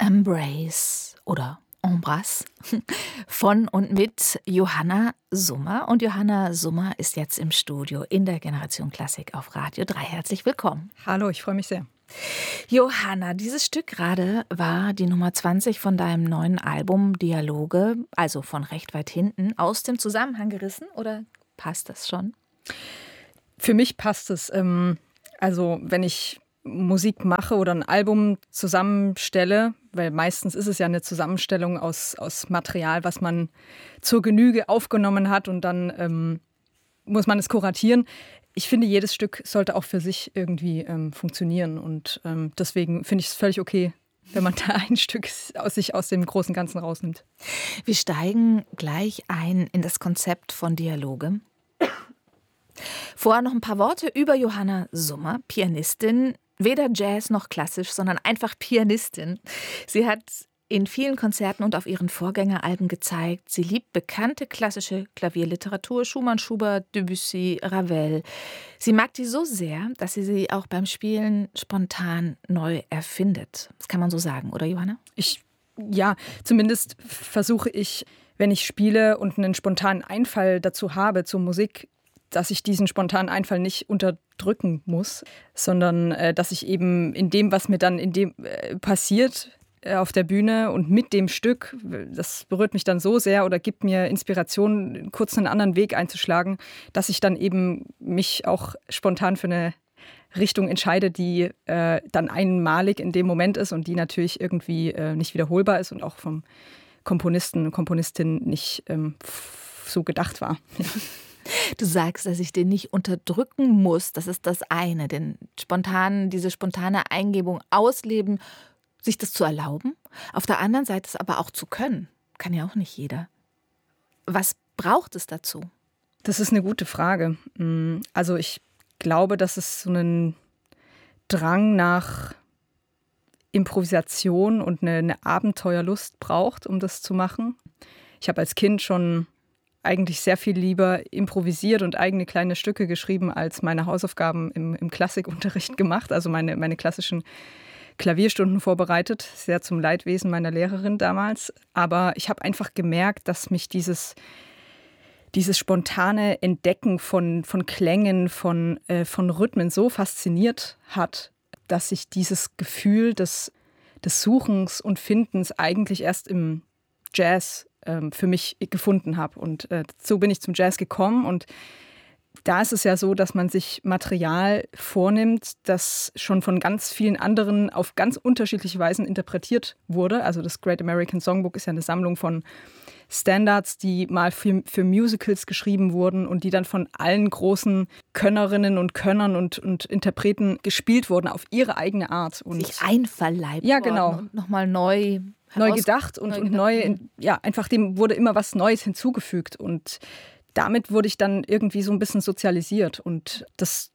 Embrace oder Embrace von und mit Johanna Summer. Und Johanna Summer ist jetzt im Studio in der Generation Klassik auf Radio 3. Herzlich willkommen. Hallo, ich freue mich sehr. Johanna, dieses Stück gerade war die Nummer 20 von deinem neuen Album Dialoge, also von recht weit hinten, aus dem Zusammenhang gerissen oder passt das schon? Für mich passt es. Also wenn ich Musik mache oder ein Album zusammenstelle, weil meistens ist es ja eine Zusammenstellung aus Material, was man zur Genüge aufgenommen hat und dann muss man es kuratieren. Ich finde, jedes Stück sollte auch für sich irgendwie funktionieren und deswegen finde ich es völlig okay, wenn man da ein Stück aus dem großen Ganzen rausnimmt. Wir steigen gleich ein in das Konzept von Dialoge. Vorher noch ein paar Worte über Johanna Summer, Pianistin, weder Jazz noch klassisch, sondern einfach Pianistin. Sie hat in vielen Konzerten und auf ihren Vorgängeralben gezeigt, sie liebt bekannte klassische Klavierliteratur, Schumann, Schubert, Debussy, Ravel. Sie mag die so sehr, dass sie auch beim Spielen spontan neu erfindet. Das kann man so sagen, oder Johanna? Ja, zumindest versuche ich, wenn ich spiele und einen spontanen Einfall dazu habe zur Musik, dass ich diesen spontanen Einfall nicht unterdrücken muss, sondern dass ich eben in dem, was mir dann passiert auf der Bühne und mit dem Stück, das berührt mich dann so sehr oder gibt mir Inspiration, kurz einen anderen Weg einzuschlagen, dass ich dann eben mich auch spontan für eine Richtung entscheide, die dann einmalig in dem Moment ist und die natürlich irgendwie nicht wiederholbar ist und auch vom Komponisten und Komponistin nicht so gedacht war. Ja. Du sagst, dass ich den nicht unterdrücken muss. Das ist das eine, diese spontane Eingebung ausleben, sich das zu erlauben. Auf der anderen Seite es aber auch zu können. Kann ja auch nicht jeder. Was braucht es dazu? Das ist eine gute Frage. Also ich glaube, dass es so einen Drang nach Improvisation und eine Abenteuerlust braucht, um das zu machen. Ich habe als Kind schon eigentlich sehr viel lieber improvisiert und eigene kleine Stücke geschrieben, als meine Hausaufgaben im Klassikunterricht gemacht, also meine klassischen Klavierstunden vorbereitet, sehr zum Leidwesen meiner Lehrerin damals. Aber ich habe einfach gemerkt, dass mich dieses spontane Entdecken von Klängen, von Rhythmen so fasziniert hat, dass ich dieses Gefühl des Suchens und Findens eigentlich erst im Jazz für mich gefunden habe. Und so bin ich zum Jazz gekommen. Und da ist es ja so, dass man sich Material vornimmt, das schon von ganz vielen anderen auf ganz unterschiedliche Weisen interpretiert wurde. Also das Great American Songbook ist ja eine Sammlung von Standards, die mal für Musicals geschrieben wurden und die dann von allen großen Könnerinnen und Könnern und Interpreten gespielt wurden auf ihre eigene Art. Und sich einverleibt ja, genau. Und nochmal neu gedacht und neu, ja, einfach dem wurde immer was Neues hinzugefügt und damit wurde ich dann irgendwie so ein bisschen sozialisiert und das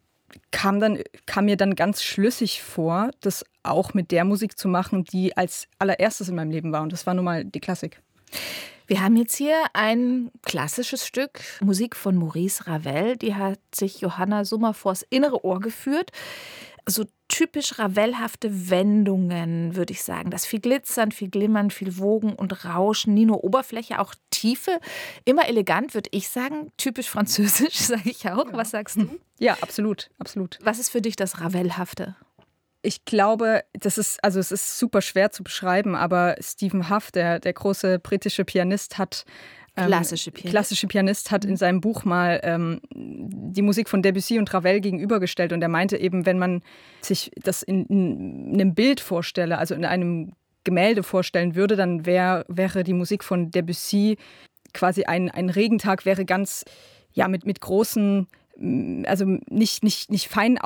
kam mir dann ganz schlüssig vor, das auch mit der Musik zu machen, die als allererstes in meinem Leben war und das war nun mal die Klassik. Wir haben jetzt hier ein klassisches Stück, Musik von Maurice Ravel, die hat sich Johanna Summer vors innere Ohr geführt. So typisch Ravelhafte Wendungen, würde ich sagen. Das viel Glitzern, viel Glimmern, viel Wogen und Rauschen, nie nur Oberfläche, auch Tiefe. Immer elegant, würde ich sagen. Typisch französisch, sage ich auch. Ja. Was sagst du? Ja, absolut, absolut. Was ist für dich das Ravelhafte? Ich glaube, es ist super schwer zu beschreiben, aber Stephen Hough, der große britische Pianist, hat klassische Pianist hat in seinem Buch mal die Musik von Debussy und Ravel gegenübergestellt und er meinte eben, wenn man sich das in einem Bild vorstelle, also in einem Gemälde vorstellen würde, dann wäre die Musik von Debussy quasi ein Regentag, wäre ganz mit großen, also nicht fein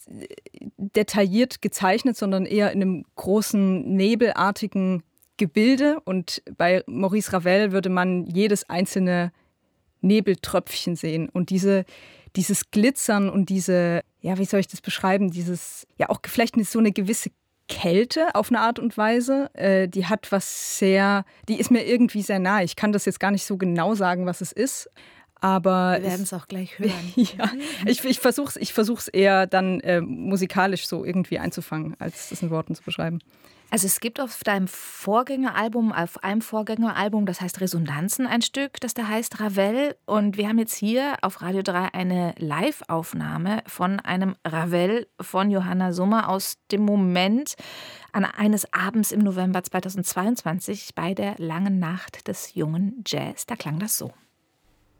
ausdetailliert gezeichnet, sondern eher in einem großen nebelartigen Gebilde und bei Maurice Ravel würde man jedes einzelne Nebeltröpfchen sehen und dieses Glitzern und diese, wie soll ich das beschreiben, dieses, auch vielleicht so eine gewisse Kälte auf eine Art und Weise, die hat die ist mir irgendwie sehr nah. Ich kann das jetzt gar nicht so genau sagen, was es ist, Aber wir werden es auch gleich hören. Ja, ich versuch's eher dann musikalisch so irgendwie einzufangen, als das in Worten zu beschreiben. Also es gibt auf einem Vorgängeralbum, das heißt Resonanzen, ein Stück, das da heißt Ravel. Und wir haben jetzt hier auf Radio 3 eine Live-Aufnahme von einem Ravel von Johanna Summer aus dem Moment eines Abends im November 2022 bei der Langen Nacht des jungen Jazz. Da klang das so.